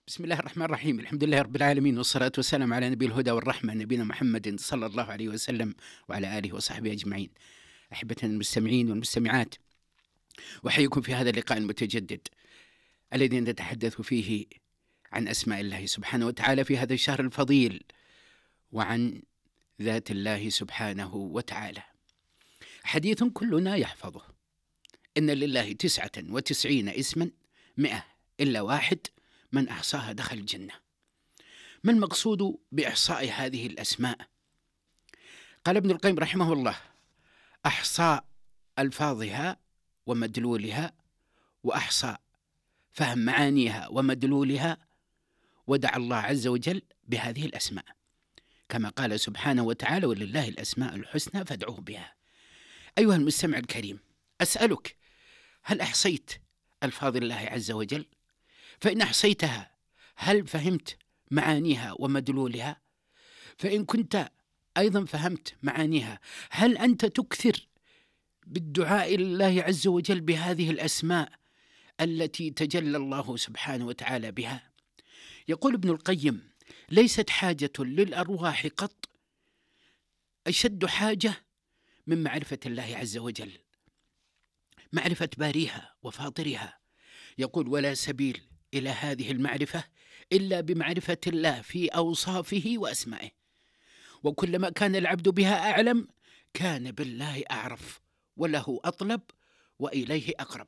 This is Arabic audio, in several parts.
بسم الله الرحمن الرحيم. الحمد لله رب العالمين، والصلاة والسلام على نبي الهدى والرحمة نبينا محمد صلى الله عليه وسلم وعلى آله وصحبه أجمعين. أحبتنا المستمعين والمستمعات، وحيكم في هذا اللقاء المتجدد الذي نتحدث فيه عن أسماء الله سبحانه وتعالى في هذا الشهر الفضيل، وعن ذات الله سبحانه وتعالى. حديث كلنا يحفظه: إن لله 99 اسما 100 إلا واحد من أحصاها دخل الجنة. ما المقصود بإحصاء هذه الأسماء؟ قال ابن القيم رحمه الله: أحصاء ألفاظها ومدلولها، وأحصاء فهم معانيها ومدلولها، ودعا الله عز وجل بهذه الأسماء كما قال سبحانه وتعالى: ولله الأسماء الحسنى فادعوه بها. أيها المستمع الكريم، أسألك: هل أحصيت ألفاظ الله عز وجل؟ فإن أحصيتها، هل فهمت معانيها ومدلولها؟ فإن كنت أيضا فهمت معانيها، هل أنت تكثر بالدعاء لله عز وجل بهذه الأسماء التي تجلى الله سبحانه وتعالى بها؟ يقول ابن القيم: ليست حاجة للأرواح قط أشد حاجة من معرفة الله عز وجل، معرفة باريها وفاطرها. يقول: ولا سبيل إلى هذه المعرفة إلا بمعرفة الله في أوصافه وأسمائه، وكلما كان العبد بها أعلم كان بالله أعرف، وله أطلب، وإليه أقرب.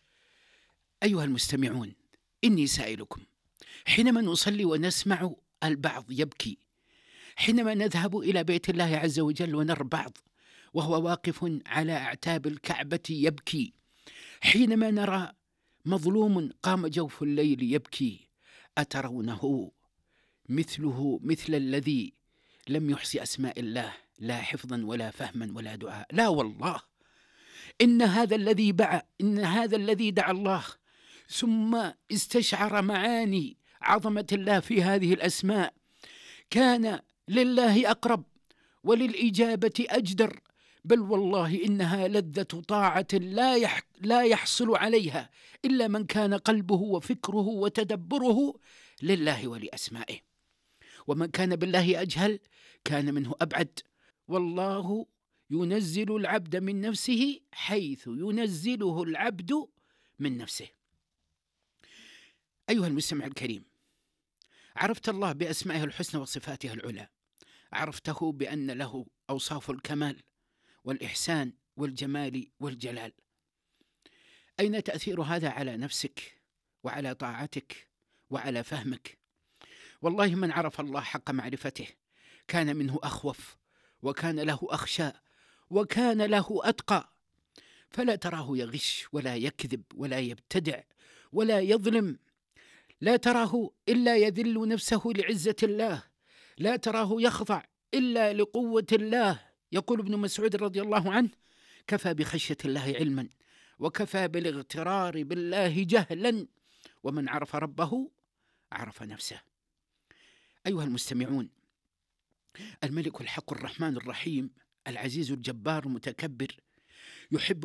أيها المستمعون، إني سائلكم: حينما نصلي ونسمع البعض يبكي، حينما نذهب إلى بيت الله عز وجل ونرى بعض وهو واقف على أعتاب الكعبة يبكي، حينما نرى مظلوم قام جوف الليل يبكي، أترونه مثله مثل الذي لم يحصي أسماء الله، لا حفظا ولا فهما ولا دعاء؟ لا والله، إن هذا الذي دعا الله ثم استشعر معاني عظمة الله في هذه الأسماء كان لله أقرب وللإجابة أجدر، بل والله إنها لذة طاعة لا يحصل عليها إلا من كان قلبه وفكره وتدبره لله ولأسمائه، ومن كان بالله أجهل كان منه أبعد. والله ينزل العبد من نفسه حيث ينزله العبد من نفسه. أيها المستمع الكريم، عرفت الله بأسمائه الحسنى وصفاته العلى، عرفته بأن له أوصاف الكمال والإحسان والجمال والجلال. أين تأثير هذا على نفسك وعلى طاعتك وعلى فهمك؟ والله من عرف الله حق معرفته كان منه أخوف، وكان له أخشى، وكان له أتقى، فلا تراه يغش ولا يكذب ولا يبتدع ولا يظلم، لا تراه إلا يذل نفسه لعزة الله، لا تراه يخضع إلا لقوة الله. يقول ابن مسعود رضي الله عنه: كفى بخشية الله علما، وكفى بالاغترار بالله جهلا، ومن عرف ربه عرف نفسه. أيها المستمعون، الملك الحق الرحمن الرحيم العزيز الجبار المتكبر يحب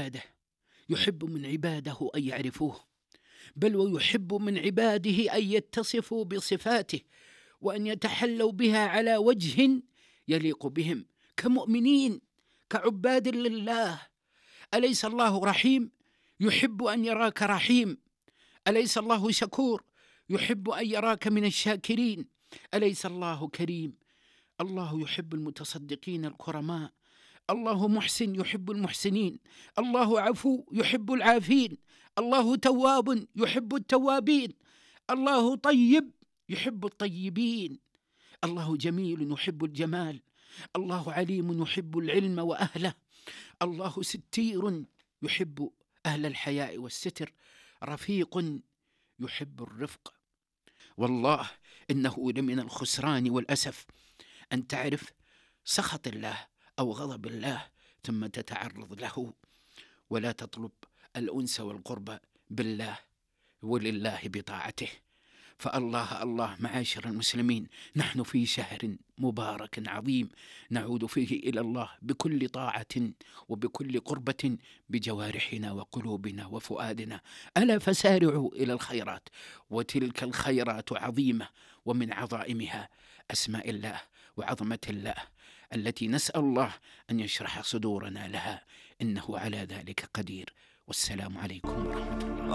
من عباده أن يعرفوه، بل ويحب من عباده أن يتصفوا بصفاته وأن يتحلوا بها على وجه يليق بهم كمؤمنين كعباد لله. أليس الله رحيم؟ يحب أن يراك رحيم. أليس الله شكور؟ يحب أن يراك من الشاكرين. أليس الله كريم؟ الله يحب المتصدقين الكرماء. الله محسن يحب المحسنين. الله عفو يحب العافين. الله تواب يحب التوابين. الله طيب يحب الطيبين. الله جميل يحب الجمال. الله عليم يحب العلم وأهله. الله ستير يحب أهل الحياء والستر. رفيق يحب الرفق. والله إنه لمن الخسران والأسف أن تعرف سخط الله أو غضب الله ثم تتعرض له، ولا تطلب الأنس والقرب بالله ولله بطاعته. فالله الله معاشر المسلمين، نحن في شهر مبارك عظيم نعود فيه إلى الله بكل طاعة وبكل قربة بجوارحنا وقلوبنا وفؤادنا. ألا فسارعوا إلى الخيرات، وتلك الخيرات عظيمة، ومن عظائمها أسماء الله وعظمة الله التي نسأل الله أن يشرح صدورنا لها، إنه على ذلك قدير. والسلام عليكم ورحمة الله.